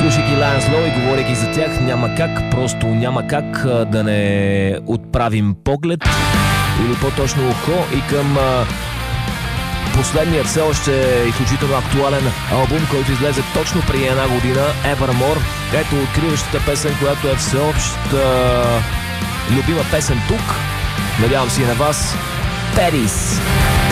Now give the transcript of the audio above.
Слушайки Лайонс Лоу и говорейки за тях, просто няма как да не отправим поглед или по-точно ухо и към последният все още изключително актуален албум, който излезе точно преди една година, Evermore. Ето откриващата песен, която е всеобща любима песен тук. Надявам се и на вас. Paris.